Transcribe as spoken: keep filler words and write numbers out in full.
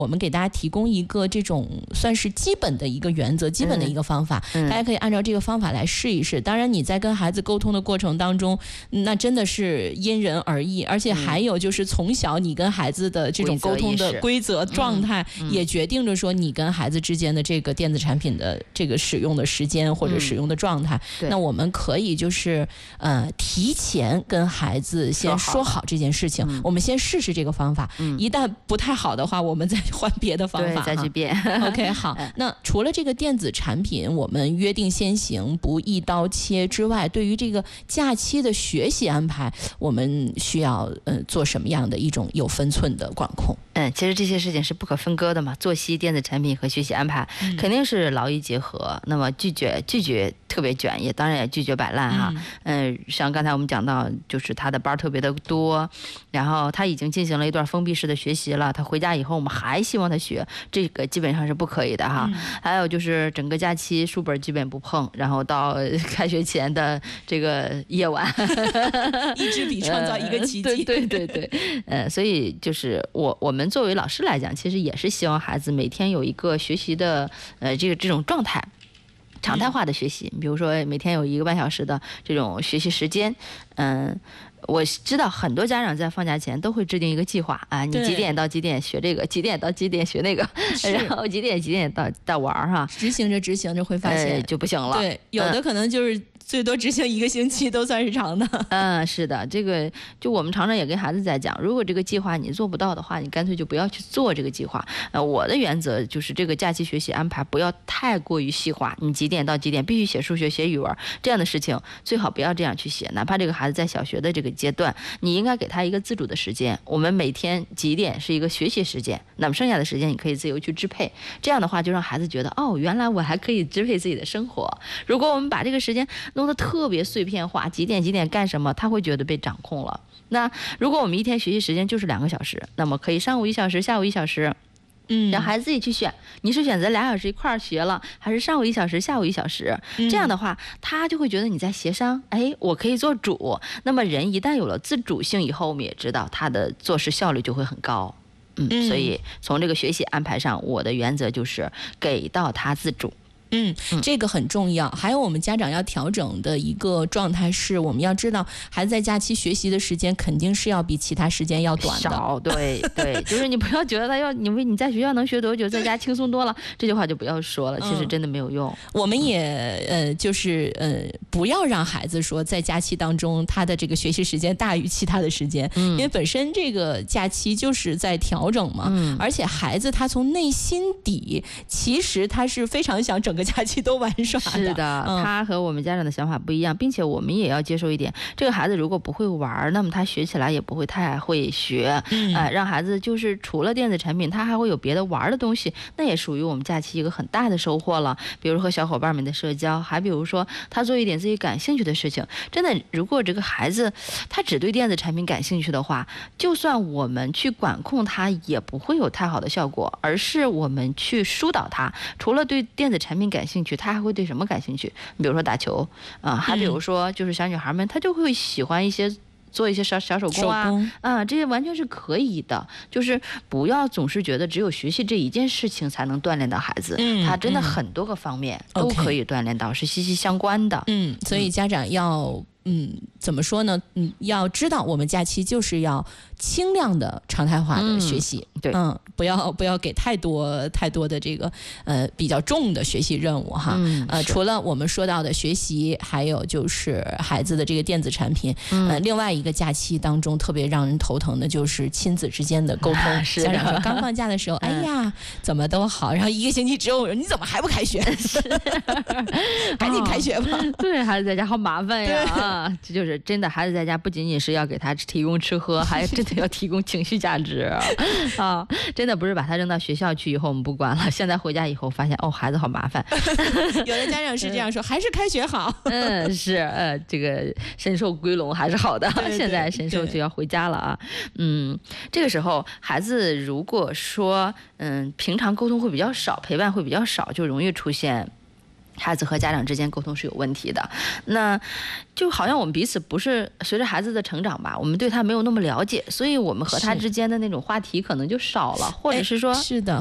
我们给大家提供一个这种算是基本的一个原则，基本的一个方法，嗯、大家可以按照这个方法来试一试。当然你在跟孩子沟通的过程当中，那真的是因人而异，而且还有就是从小你跟孩子的这种沟通的规则状态，也决定着说你跟孩子之间的这个电子产品的这个使用的时间或者使用的状态。嗯、那我们可以就是呃提前跟孩子先说好这件事情，嗯、我们先试试这个方法，嗯、一旦不太好的话，我们再换别的方法， 再去变。 OK， 好。那除了这个电子产品，我们约定先行，不一刀切之外，对于这个假期的学习安排，我们需要呃做什么样的一种有分寸的管控？ 嗯，其实这些事情是不可分割的嘛，作息、电子产品和学习安排、嗯、肯定是劳逸结合。那么拒绝拒绝特别卷，也当然也拒绝摆烂哈。嗯、呃，像刚才我们讲到，就是他的班特别的多，然后他已经进行了一段封闭式的学习了，他回家以后我们还希望他学，这个基本上是不可以的哈。嗯、还有就是整个假期书本基本不碰，然后到开学前的这个夜晚， 一支笔创造一个奇迹。 呃、对对对对，呃，所以就是我我们作为老师来讲，其实也是希望孩子每天有一个学习的呃这个这种状态。常态化的学习，比如说每天有一个半小时的这种学习时间，嗯，我知道很多家长在放假前都会制定一个计划啊，你几点到几点学这个，几点到几点学那个，然后几点几点到到玩哈， 执行着执行着会发现、 呃、就不行了。 对，有的可能就是最多执行一个星期都算是长的。 嗯，是的，这个就我们常常也跟孩子在讲，如果这个计划你做不到的话，你干脆就不要去做这个计划。呃，我的原则就是这个假期学习安排不要太过于细化，你几点到几点必须写数学、写语文这样的事情，最好不要这样去写。哪怕这个孩子在小学的这个阶段，你应该给他一个自主的时间。我们每天几点是一个学习时间，那么剩下的时间你可以自由去支配。这样的话，就让孩子觉得哦，原来我还可以支配自己的生活。如果我们把这个时间弄得特别碎片化，几点几点干什么，他会觉得被掌控了。那如果我们一天学习时间就是两个小时，那么可以上午一小时，下午一小时，嗯，让孩子自己去选，你是选择俩小时一块儿学了，还是上午一小时，下午一小时？嗯、这样的话，他就会觉得你在协商，哎，我可以做主。那么人一旦有了自主性以后，我们也知道他的做事效率就会很高。嗯，嗯所以从这个学习安排上，我的原则就是给到他自主。 嗯，这个很重要。还有我们家长要调整的一个状态是，我们要知道孩子在假期学习的时间肯定是要比其他时间要短的。 少，对对，就是你不要觉得他要你为你在学校能学多久，在家轻松多了，这句话就不要说了，其实真的没有用。嗯、 我们也呃就是呃不要让孩子说在假期当中他的这个学习时间大于其他的时间，嗯、因为本身这个假期就是在调整嘛，嗯、而且孩子他从内心底其实他是非常想整个假期都玩耍的。 是的、嗯、他和我们家长的想法不一样，并且我们也要接受一点，这个孩子如果不会玩，那么他学起来也不会太会学。嗯、呃，让孩子就是除了电子产品他还会有别的玩的东西，那也属于我们假期一个很大的收获了。比如和小伙伴们的社交，还比如说他做一点自己感兴趣的事情。真的，如果这个孩子他只对电子产品感兴趣的话，就算我们去管控他也不会有太好的效果，而是我们去疏导他，除了对电子产品感兴趣，他还会对什么感兴趣？比如说打球啊、呃，还比如说就是小女孩们，她就会喜欢一些做一些小小手工啊，啊，这些完全是可以的。就是不要总是觉得只有学习这一件事情才能锻炼到孩子，嗯，他真的很多个方面都可以锻炼到， okay. 是息息相关的。 嗯，所以家长要嗯怎么说呢？嗯，要知道我们假期就是要轻量的常态化的学习， 嗯、对， 嗯，不要不要给太多太多的这个呃比较重的学习任务哈。嗯、呃，除了我们说到的学习，还有就是孩子的这个电子产品。嗯、呃，另外一个假期当中特别让人头疼的就是亲子之间的沟通。啊、家长说刚放假的时候，哎呀，怎么都好，然后一个星期之后，你怎么还不开学？赶紧开学吧。 哦、对，孩子在家好麻烦呀。啊，这就是真的，孩子在家不仅仅是要给他提供吃喝，还真的要提供情绪价值啊！真的不是把他扔到学校去以后我们不管了，现在回家以后发现哦，孩子好麻烦。 有的家长是这样说，还是开学好。 嗯，是呃，这个神兽归笼还是好的。对对对，现在神兽就要回家了啊。嗯，这个时候孩子如果说嗯平常沟通会比较少，陪伴会比较少，就容易出现孩子和家长之间沟通是有问题的。那就好像我们彼此不是随着孩子的成长吧，我们对他没有那么了解，所以我们和他之间的那种话题可能就少了，或者是说是的。